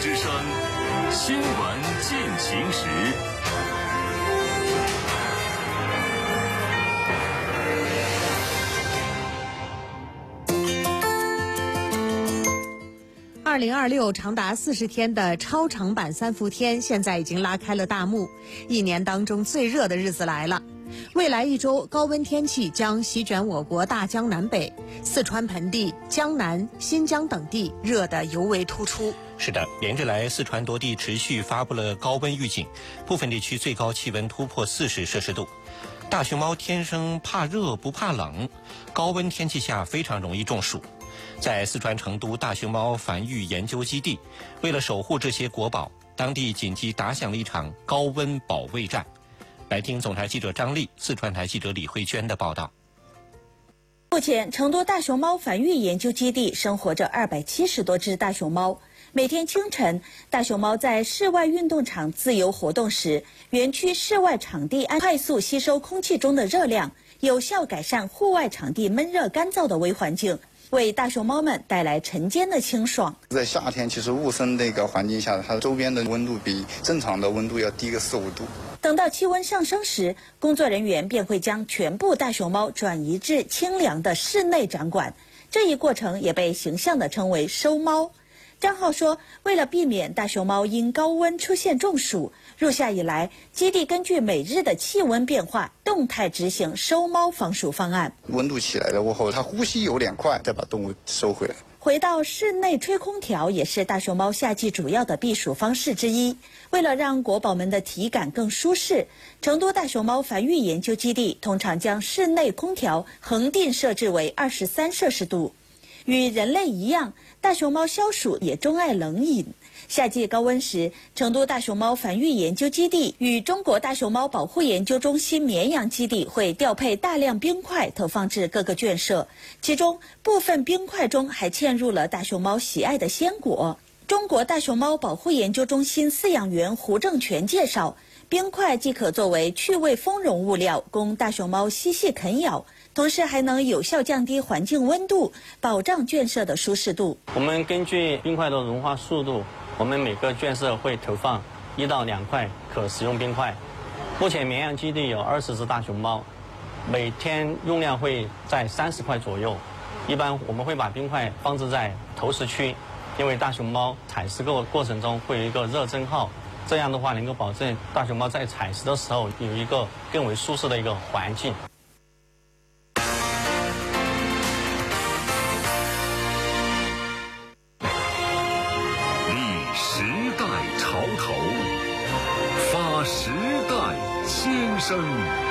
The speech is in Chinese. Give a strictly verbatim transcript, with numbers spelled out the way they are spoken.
之声，新闻进行时。 二零二六长达四十天的超长版三伏天现在已经拉开了大幕，一年当中最热的日子来了。未来一周高温天气将席卷我国大江南北，四川盆地、江南、新疆等地热得尤为突出。 是的，连日来四川多地持续发布了高温预警，部分地区最高气温突破四十摄氏度。大熊猫天生怕热不怕冷，高温天气下非常容易中暑。在四川成都大熊猫繁育研究基地，为了守护这些国宝，当地紧急打响了一场高温保卫战。来听总台记者张丽、四川台记者李慧娟的报道。 目前，成都大熊猫繁育研究基地生活着二百七十多只大熊猫。每天清晨，大熊猫在室外运动场自由活动时，园区室外场地按快速吸收空气中的热量，有效改善户外场地闷热干燥的微环境，为大熊猫们带来晨间的清爽。 在夏天，其实雾森那个环境下，它周边的温度比正常的温度要低个四五度。 等到气温上升时，工作人员便会将全部大熊猫转移至清凉的室内展馆，这一过程也被形象地称为收猫。张浩说，为了避免大熊猫因高温出现中暑，入夏以来，基地根据每日的气温变化，动态执行收猫防暑方案。 温度起来了过后，它呼吸有点快，再把动物收回来。 回到室内吹空调也是大熊猫夏季主要的避暑方式之一。为了让国宝们的体感更舒适，成都大熊猫繁育研究基地通常将室内空调恒定设置为二十三摄氏度。与人类一样，大熊猫消暑也钟爱冷饮。夏季高温时，成都大熊猫繁育研究基地与中国大熊猫保护研究中心绵阳基地会调配大量冰块投放至各个圈舍，其中部分冰块中还嵌入了大熊猫喜爱的鲜果。中国大熊猫保护研究中心饲养员胡正全介绍，冰块既可作为趣味丰容物料供大熊猫嬉戏啃咬，同时还能有效降低环境温度，保障圈舍的舒适度。 我们根据冰块的融化速度，我们每个圈舍会投放一到两块可食用冰块。目前绵阳基地有二十只大熊猫，每天用量会在三十块左右。一般我们会把冰块放置在投食区，因为大熊猫采食过过程中会有一个热蒸耗，这样的话能够保证大熊猫在采食的时候有一个更为舒适的一个环境。 时代潮头，发时代先声。